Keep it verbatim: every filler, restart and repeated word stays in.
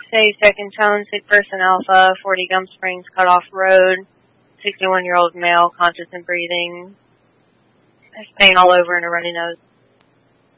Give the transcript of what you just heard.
say second tone, sick person alpha, forty Gum Springs, Cutoff Road, sixty-one-year-old male, conscious and breathing, has pain all over and a runny nose.